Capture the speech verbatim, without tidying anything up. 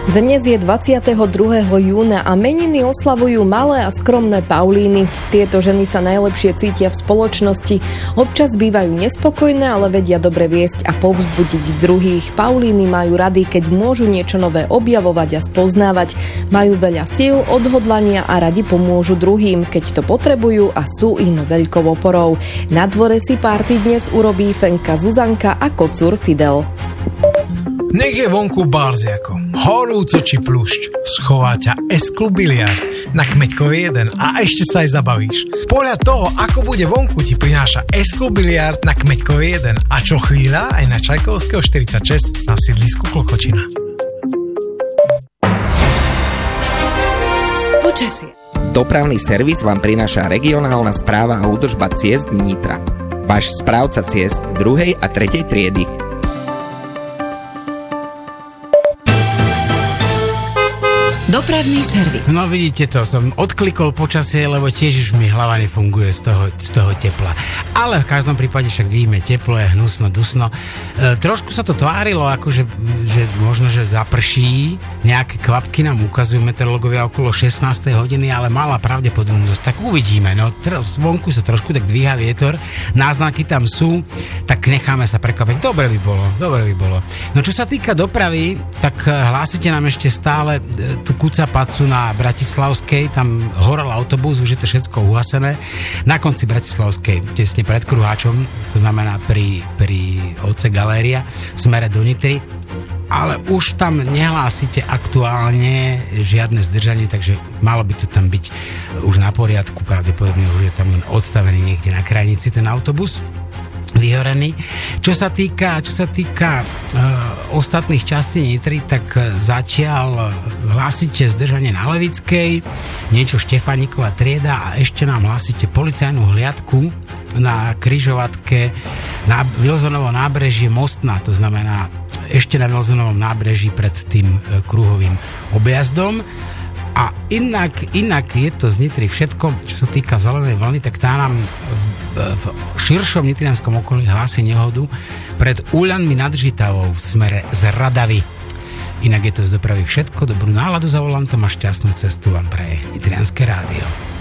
Dnes je dvadsiateho druhého júna a meniny oslavujú malé a skromné Paulíny. Tieto ženy sa najlepšie cítia v spoločnosti. Občas bývajú nespokojné, ale vedia dobre viesť a povzbudiť druhých. Paulíny majú rady, keď môžu niečo nové objavovať a spoznávať. Majú veľa síl, odhodlania a radi pomôžu druhým, keď to potrebujú a sú im veľkou oporou. Na dvore si párty dnes urobí Fenka Zuzanka a kocúr Fidel. Nech je vonku barziako, horúco či pľúšť, schová ťa S-klub biliard na Kmeďkove jeden a ešte sa aj zabavíš. Podľa toho, ako bude vonku, ti prináša S-klub biliard na Kmeďkove jeden a čo chvíľa aj na Čajkovského štyridsaťšesť na sídlisku Klokočina. Počasie. Dopravný servis vám prináša regionálna správa a údržba ciest Nitra. Váš správca ciest druhej a tretej triedy. Dopravný servis. No vidíte to, som odklikol počasie, lebo tiež už mi hlava nefunguje z toho, z toho tepla. Ale v každom prípade však vidíme, teplo je hnusno, dusno. E, trošku sa to tvárilo, akože že možno, že zaprší. Nejaké kvapky nám ukazujú meteorológovia okolo šestnástej hodiny, ale malá pravdepodobnosť. Tak uvidíme. No, teraz vonku sa trošku tak dvíha vietor, náznaky tam sú, tak necháme sa prekvapiť. Dobre by bolo, dobre by bolo. No čo sa týka dopravy, tak hlásite nám ešte stále tú kuca pacu na Bratislavskej, tam horel autobus, už je to všetko uhasené. Na konci Bratislavskej, tesne pred Kruháčom, to znamená pri, pri oce Galéria, v smere do Nitry. Ale už tam nehlásite aktuálne žiadne zdržanie, takže malo by to tam byť už na poriadku, pravdepodobne už je tam len odstavený niekde na krajnici ten autobus vyhorený. Čo sa týka, čo sa týka e, ostatných častí Nitry, tak zatiaľ hlásite zdržanie na Levickej, niečo Štefánikova trieda a ešte nám hlásite policajnú hliadku na križovatke na Vilzonovom nábreží Mostná, to znamená ešte na Vilzonovom nábreží pred tým e, kruhovým objazdom. A inak, inak je to z Nitry všetko, čo sa týka zelenej vlny, tak tá nám v, v širšom nitrianskom okolí hlási nehodu pred Úľanmi nad Žitavou v smere z Radavy. Inak je to z dopravy všetko, dobrú náladu za volantom a šťastnú cestu vám praje Nitrianske rádio.